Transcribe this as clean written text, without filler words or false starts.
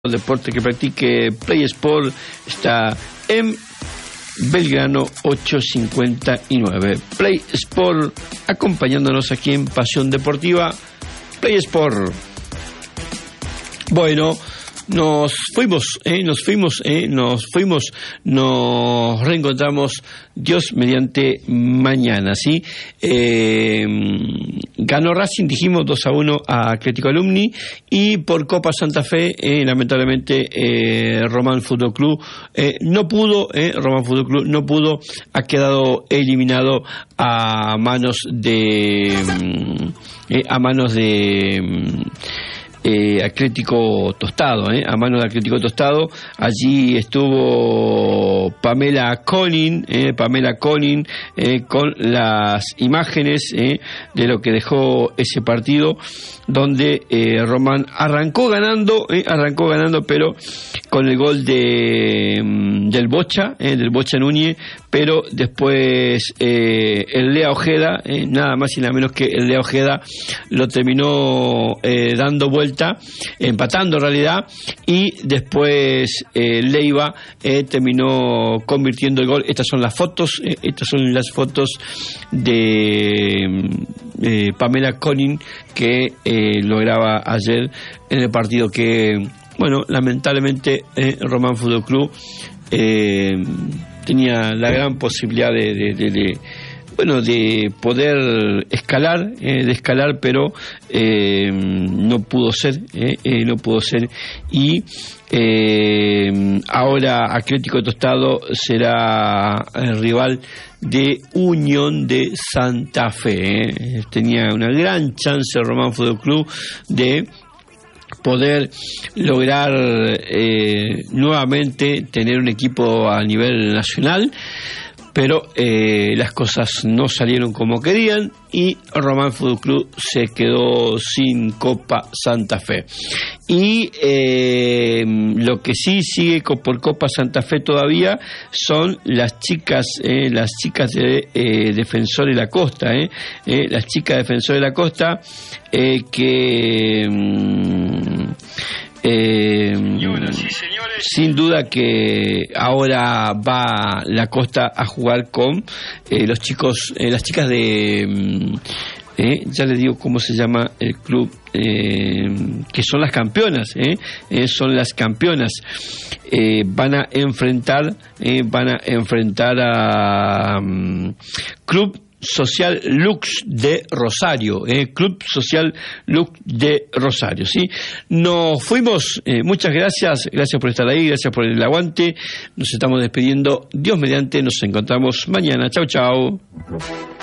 El deporte que practique Play Sport está en Belgrano 859. Play Sport, acompañándonos aquí en Pasión Deportiva. Play Sport. Bueno, nos reencontramos, Dios mediante, mañana, ¿sí? Ganó Racing, dijimos 2-1 a Atlético Alumni, y por Copa Santa Fe, lamentablemente, Román Fútbol Club no pudo, ha quedado eliminado a manos de Atlético Tostado, a mano de Atlético Tostado. Allí estuvo Pamela Collin, con las imágenes de lo que dejó ese partido, donde Román arrancó ganando, pero con el gol del Bocha Núñez, pero después el Lea Ojeda, nada más y nada menos que el Lea Ojeda, lo terminó dando vuelta, empatando en realidad, y después Leiva terminó convirtiendo el gol. Estas son las fotos de Pamela Collin, que lograba ayer en el partido que, bueno, lamentablemente Román Fútbol Club tenía la gran posibilidad de poder escalar, pero no pudo ser, y ahora Atlético Tostado será el rival de Unión de Santa Fe. Tenía una gran chance Román Fútbol Club de poder lograr nuevamente tener un equipo a nivel nacional, pero las cosas no salieron como querían y Román Fútbol Club se quedó sin Copa Santa Fe. Y lo que sí sigue por Copa Santa Fe todavía son las chicas de Defensor de la Costa, las chicas de Defensor de la Costa, que sin duda que ahora va la Costa a jugar con los chicos, las chicas de ya les digo cómo se llama el club, que son las campeonas, van a enfrentar a Club Social Lux de Rosario, Club Social Lux de Rosario, ¿sí? Nos fuimos, muchas gracias por estar ahí, gracias por el aguante, nos estamos despidiendo, Dios mediante, nos encontramos mañana, chau.